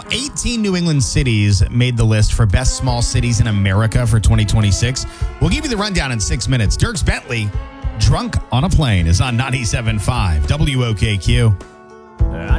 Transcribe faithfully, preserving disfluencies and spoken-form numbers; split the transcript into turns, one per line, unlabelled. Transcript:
eighteen New England cities made the list for best small cities in America for twenty twenty-six. We'll give you the rundown in six minutes. Dierks Bentley, Drunk on a Plane, is on ninety-seven point five W O K Q.
I